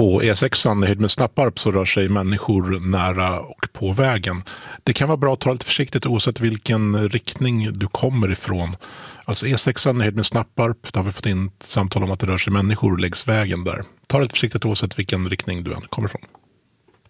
På E6 i Hedemora-Snapparp så rör sig människor nära och på vägen. Det kan vara bra att ta lite försiktigt oavsett vilken riktning du kommer ifrån. Alltså E6 i Hedemora-Snapparp, där har vi fått in samtal om att det rör sig människor längs vägen där. Ta lite försiktigt oavsett vilken riktning du än kommer ifrån.